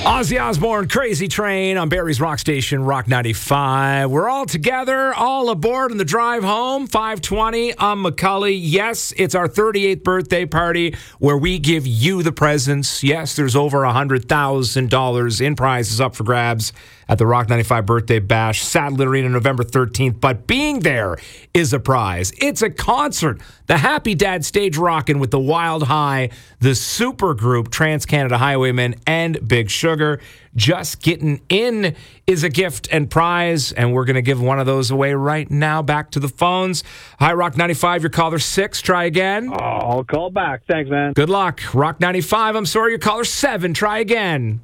Ozzy Osbourne, Crazy Train on Barrie's Rock Station, Rock 95. We're all together, all aboard on the drive home, 5:20. I'm McCully. Yes, it's our 38th birthday party where we give you the presents. Yes, there's over $100,000 in prizes up for grabs at the Rock 95 Birthday Bash, Saddler Arena, November 13th. But being there is a prize. It's a concert. The Happy Dad stage rockin' with the Wild High, the super group Trans-Canada Highwaymen, and Big Sugar. Just getting in is a gift and prize, and we're going to give one of those away right now. Back to the phones. Hi, Rock 95, your caller 6. Try again. I'll call back. Thanks, man. Good luck. Rock 95, I'm sorry, your caller 7. Try again.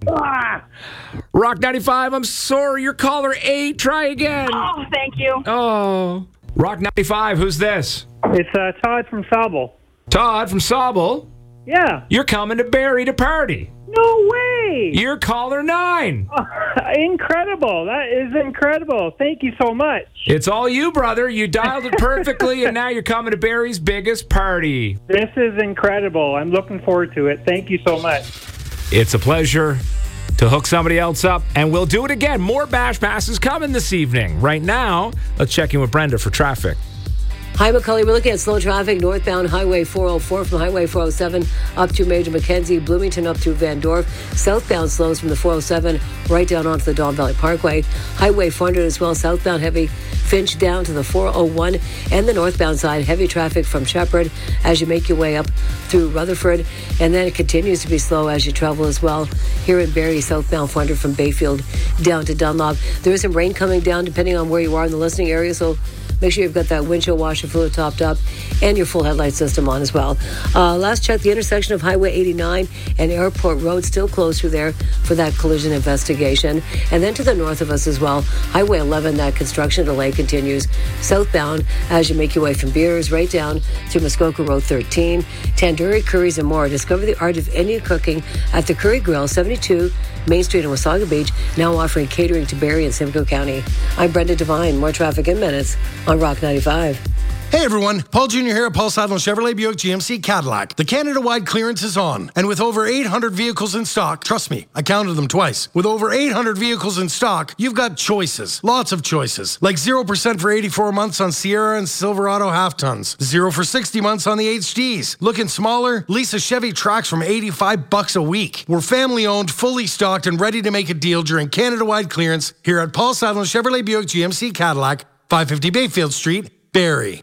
Rock 95, I'm sorry, your caller 8. Try again. Oh, thank you. Oh. Rock 95, who's this? It's Todd from Sauble. Todd from Sauble. Yeah. You're coming to Barrie to party. No way. You're caller 9. Incredible. That is incredible. Thank you so much. It's all you, brother. You dialed it perfectly, and now you're coming to Barrie's biggest party. This is incredible. I'm looking forward to it. Thank you so much. It's a pleasure to hook somebody else up, and we'll do it again. More Bash Passes coming this evening. Right now, let's check in with Brenda for traffic. Hi, McCully. We're looking at slow traffic northbound Highway 404 from Highway 407 up to Major Mackenzie, Bloomington up to Van Dorp. Southbound slows from the 407 right down onto the Don Valley Parkway. Highway 400 as well, southbound heavy Finch down to the 401. And the northbound side, heavy traffic from Shepherd as you make your way up through Rutherford. And then it continues to be slow as you travel as well here in Barrie, southbound 400 from Bayfield down to Dunlop. There is some rain coming down depending on where you are in the listening area, so make sure you've got that windshield washer fluid topped up and your full headlight system on as well. Last check, the intersection of Highway 89 and Airport Road still closed through there for that collision investigation. And then to the north of us as well, Highway 11, that construction delay continues southbound as you make your way from Beers right down to Muskoka Road 13. Tandoori curries and more. Discover the art of Indian cooking at the Curry Grill, 72 Main Street in Wasaga Beach, now offering catering to Barrie and Simcoe County. I'm Brenda Devine. More traffic in minutes on Rock 95. Hey everyone, Paul Jr. here at Paul Sadler Chevrolet Buick GMC Cadillac. The Canada-wide clearance is on, and with over 800 vehicles in stock, trust me, I counted them twice. With over 800 vehicles in stock, you've got choices, lots of choices, like 0% for 84 months on Sierra and Silverado half-tons, 0 for 60 months on the HDs. Looking smaller? Lease a Chevy Trax from $85 a week. We're family-owned, fully stocked, and ready to make a deal during Canada-wide clearance here at Paul Sadler Chevrolet Buick GMC Cadillac, 550 Bayfield Street, Barrie.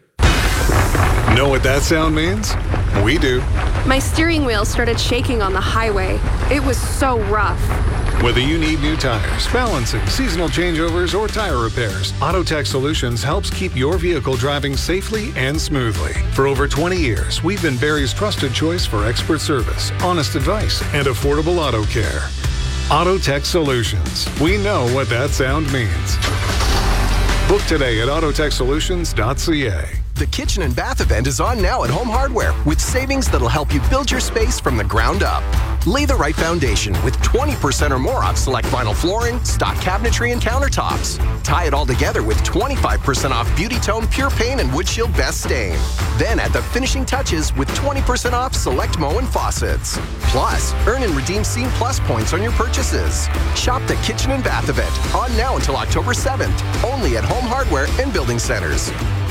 Know what that sound means? We do. My steering wheel started shaking on the highway. It was so rough. Whether you need new tires, balancing, seasonal changeovers, or tire repairs, AutoTech Solutions helps keep your vehicle driving safely and smoothly. For over 20 years, we've been Barrie's trusted choice for expert service, honest advice, and affordable auto care. AutoTech Solutions. We know what that sound means. Book today at autotechsolutions.ca. The kitchen and bath event is on now at Home Hardware with savings that'll help you build your space from the ground up. Lay the right foundation with 20% or more off select vinyl flooring, stock cabinetry, and countertops. Tie it all together with 25% off Beauty Tone Pure Paint and Wood Shield Best Stain. Then add the finishing touches with 20% off select Moen faucets. Plus, earn and redeem Scene Plus points on your purchases. Shop the kitchen and bath event on now until October 7th, only at Home Hardware and Building Centers.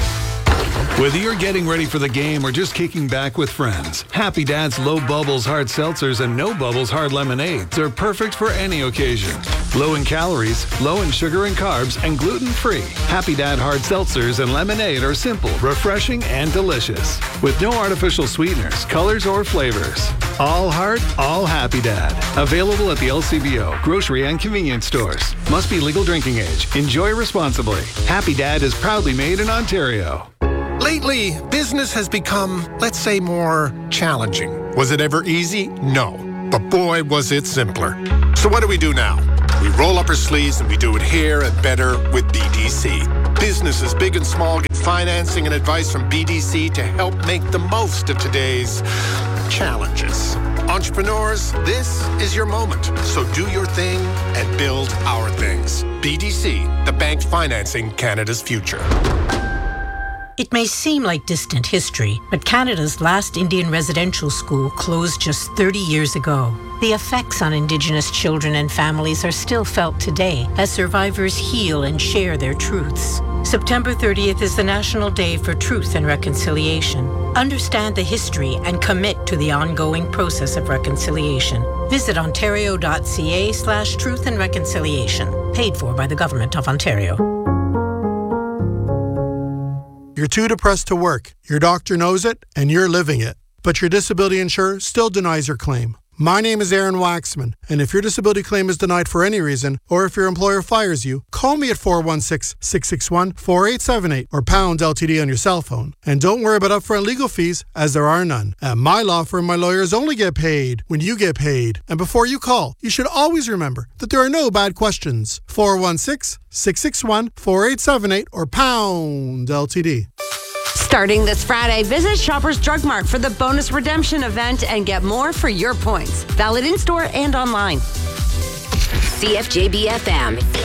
Whether you're getting ready for the game or just kicking back with friends, Happy Dad's Low Bubbles Hard Seltzers and No Bubbles Hard Lemonades are perfect for any occasion. Low in calories, low in sugar and carbs, and gluten-free. Happy Dad Hard Seltzers and Lemonade are simple, refreshing, and delicious. With no artificial sweeteners, colors, or flavors. All heart, all Happy Dad. Available at the LCBO, grocery, and convenience stores. Must be legal drinking age. Enjoy responsibly. Happy Dad is proudly made in Ontario. Lately, business has become, let's say, more challenging. Was it ever easy? No. But boy, was it simpler. So what do we do now? We roll up our sleeves and we do it here and better with BDC. Businesses big and small get financing and advice from BDC to help make the most of today's challenges. Entrepreneurs, this is your moment. So do your thing and build our things. BDC, the bank financing Canada's future. It may seem like distant history, but Canada's last Indian residential school closed just 30 years ago. The effects on Indigenous children and families are still felt today as survivors heal and share their truths. September 30th is the National Day for Truth and Reconciliation. Understand the history and commit to the ongoing process of reconciliation. Visit ontario.ca/truth and reconciliation. Paid for by the Government of Ontario. You're too depressed to work. Your doctor knows it, and you're living it. But your disability insurer still denies your claim. My name is Aaron Waxman, and if your disability claim is denied for any reason, or if your employer fires you, call me at 416-661-4878 or pound LTD on your cell phone. And don't worry about upfront legal fees, as there are none. At my law firm, my lawyers only get paid when you get paid. And before you call, you should always remember that there are no bad questions. 416-661-4878 or pound LTD. Starting this Friday, visit Shoppers Drug Mart for the bonus redemption event and get more for your points. Valid in-store and online. CFJB FM.